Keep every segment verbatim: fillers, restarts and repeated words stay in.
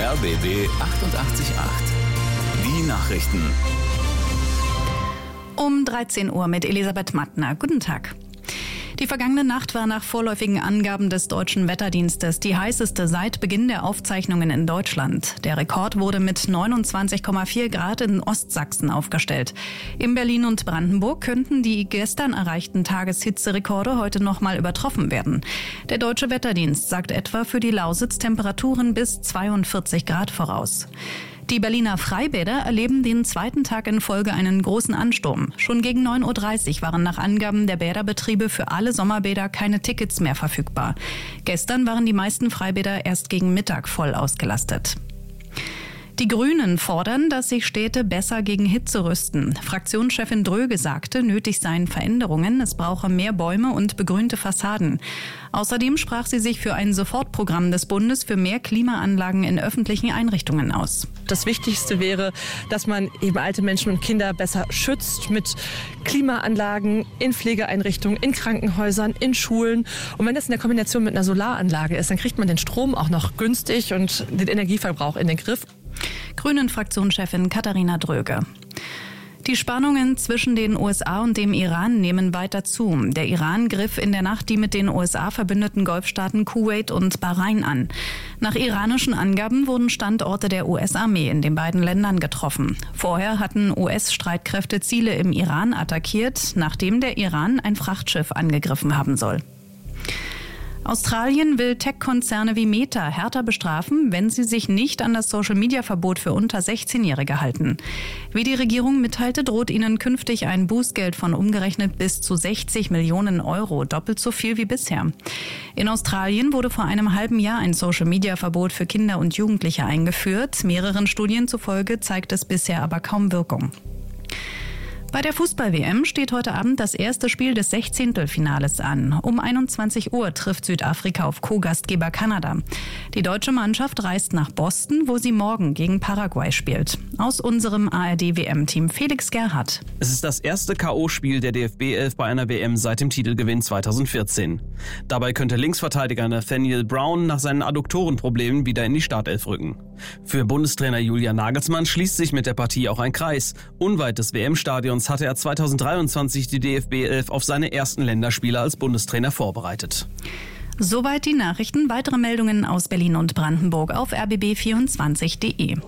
R B B achtundachtzig Komma acht. Die Nachrichten. Um dreizehn Uhr mit Elisabeth Mattner. Guten Tag. Die vergangene Nacht war nach vorläufigen Angaben des Deutschen Wetterdienstes die heißeste seit Beginn der Aufzeichnungen in Deutschland. Der Rekord wurde mit neunundzwanzig Komma vier Grad in Ostsachsen aufgestellt. In Berlin und Brandenburg könnten die gestern erreichten Tageshitzerekorde heute nochmal übertroffen werden. Der Deutsche Wetterdienst sagt etwa für die Lausitz Temperaturen bis zweiundvierzig Grad voraus. Die Berliner Freibäder erleben den zweiten Tag in Folge einen großen Ansturm. Schon gegen neun Uhr dreißig waren nach Angaben der Bäderbetriebe für alle Sommerbäder keine Tickets mehr verfügbar. Gestern waren die meisten Freibäder erst gegen Mittag voll ausgelastet. Die Grünen fordern, dass sich Städte besser gegen Hitze rüsten. Fraktionschefin Dröge sagte, nötig seien Veränderungen, es brauche mehr Bäume und begrünte Fassaden. Außerdem sprach sie sich für ein Sofortprogramm des Bundes für mehr Klimaanlagen in öffentlichen Einrichtungen aus. Das Wichtigste wäre, dass man eben alte Menschen und Kinder besser schützt mit Klimaanlagen in Pflegeeinrichtungen, in Krankenhäusern, in Schulen. Und wenn das in der Kombination mit einer Solaranlage ist, dann kriegt man den Strom auch noch günstig und den Energieverbrauch in den Griff. Grünen-Fraktionschefin Katharina Dröge. Die Spannungen zwischen den U S A und dem Iran nehmen weiter zu. Der Iran griff in der Nacht die mit den U S A verbündeten Golfstaaten Kuwait und Bahrain an. Nach iranischen Angaben wurden Standorte der U S-Armee in den beiden Ländern getroffen. Vorher hatten U S-Streitkräfte Ziele im Iran attackiert, nachdem der Iran ein Frachtschiff angegriffen haben soll. Australien will Tech-Konzerne wie Meta härter bestrafen, wenn sie sich nicht an das Social-Media-Verbot für unter sechzehnjährige halten. Wie die Regierung mitteilte, droht ihnen künftig ein Bußgeld von umgerechnet bis zu sechzig Millionen Euro, doppelt so viel wie bisher. In Australien wurde vor einem halben Jahr ein Social-Media-Verbot für Kinder und Jugendliche eingeführt. Mehreren Studien zufolge zeigt es bisher aber kaum Wirkung. Bei der Fußball-W M steht heute Abend das erste Spiel des Sechzehntelfinales an. Um einundzwanzig Uhr trifft Südafrika auf Co-Gastgeber Kanada. Die deutsche Mannschaft reist nach Boston, wo sie morgen gegen Paraguay spielt. Aus unserem A R D-W M-Team Felix Gerhardt. Es ist das erste K O-Spiel der D F B elf bei einer W M seit dem Titelgewinn zweitausendvierzehn. Dabei könnte Linksverteidiger Nathaniel Brown nach seinen Adduktorenproblemen wieder in die Startelf rücken. Für Bundestrainer Julian Nagelsmann schließt sich mit der Partie auch ein Kreis. Unweit des W M-Stadions hatte er zweitausenddreiundzwanzig die D F B elf auf seine ersten Länderspiele als Bundestrainer vorbereitet. Soweit die Nachrichten. Weitere Meldungen aus Berlin und Brandenburg auf r b b vierundzwanzig punkt d e.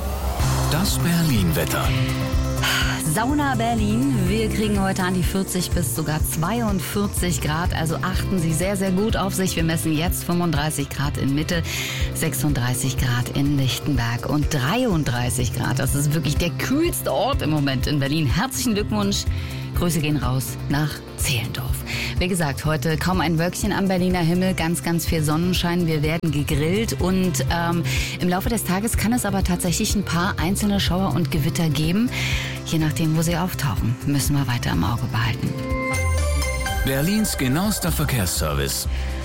Das Berlin-Wetter. Sauna Berlin. Wir kriegen heute an die vierzig bis sogar zweiundvierzig Grad. Also achten Sie sehr, sehr gut auf sich. Wir messen jetzt fünfunddreißig Grad in Mitte, sechsunddreißig Grad in Lichtenberg und dreiunddreißig Grad. Das ist wirklich der kühlste Ort im Moment in Berlin. Herzlichen Glückwunsch. Grüße gehen raus nach Zehlendorf. Wie gesagt, heute kaum ein Wölkchen am Berliner Himmel, ganz, ganz viel Sonnenschein. Wir werden gegrillt und ähm, im Laufe des Tages kann es aber tatsächlich ein paar einzelne Schauer und Gewitter geben. Je nachdem, wo sie auftauchen, müssen wir weiter im Auge behalten. Berlins genauester Verkehrsservice.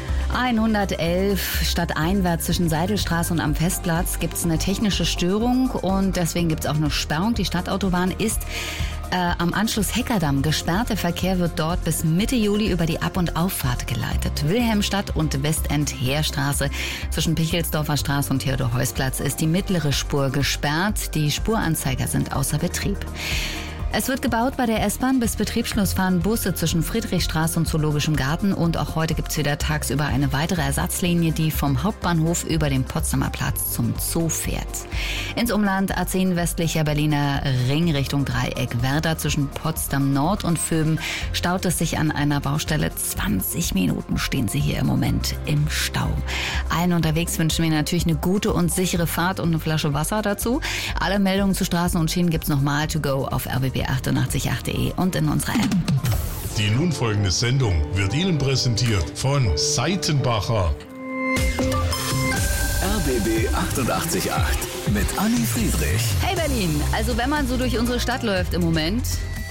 hundertelf stadteinwärts zwischen Seidelstraße und am Festplatz gibt es eine technische Störung und deswegen gibt es auch eine Sperrung. Die Stadtautobahn ist äh, am Anschluss Heckerdamm gesperrt. Der Verkehr wird dort bis Mitte Juli über die Ab- und Auffahrt geleitet. Wilhelmstadt und Westend-Heerstraße zwischen Pichelsdorfer Straße und Theodor-Heuss-Platz ist die mittlere Spur gesperrt. Die Spuranzeiger sind außer Betrieb. Es wird gebaut bei der S-Bahn. Bis Betriebsschluss fahren Busse zwischen Friedrichstraße und Zoologischem Garten. Und auch heute gibt es wieder tagsüber eine weitere Ersatzlinie, die vom Hauptbahnhof über den Potsdamer Platz zum Zoo fährt. Ins Umland A zehn westlicher Berliner Ring Richtung Dreieck Werder zwischen Potsdam Nord und Vöben staut es sich an einer Baustelle. zwanzig Minuten stehen Sie hier im Moment im Stau. Allen unterwegs wünschen wir natürlich eine gute und sichere Fahrt und eine Flasche Wasser dazu. Alle Meldungen zu Straßen und Schienen gibt's nochmal to go auf r b b achtundachtzig Komma acht punkt d e und in unserer App. Die nun folgende Sendung wird Ihnen präsentiert von Seitenbacher. R B B achtundachtzig Komma acht mit Anni Friedrich. Hey Berlin, also wenn man so durch unsere Stadt läuft im Moment,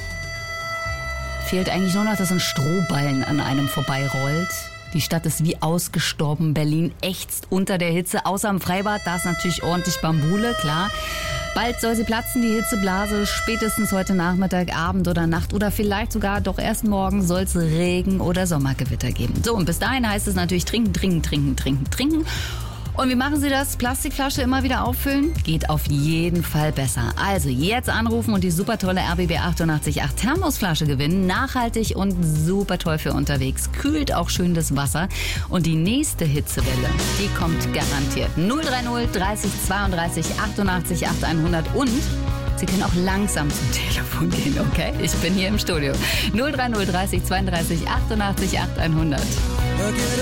fehlt eigentlich nur noch, dass ein Strohballen an einem vorbeirollt. Die Stadt ist wie ausgestorben. Berlin ächzt unter der Hitze. Außer im Freibad, da ist natürlich ordentlich Bambule, klar. Bald soll sie platzen, die Hitzeblase. Spätestens heute Nachmittag, Abend oder Nacht oder vielleicht sogar doch erst morgen soll es Regen oder Sommergewitter geben. So, und bis dahin heißt es natürlich trinken, trinken, trinken, trinken, trinken. Und wie machen Sie das? Plastikflasche immer wieder auffüllen? Geht auf jeden Fall besser. Also jetzt anrufen und die super tolle R B B achtundachtzig Komma acht Thermosflasche gewinnen. Nachhaltig und super toll für unterwegs. Kühlt auch schön das Wasser. Und die nächste Hitzewelle, die kommt garantiert. null drei null dreißig zweiunddreißig achtundachtzig acht hundert und Sie können auch langsam zum Telefon gehen, okay? Ich bin hier im Studio. null drei null dreißig zweiunddreißig achtundachtzig acht hundert.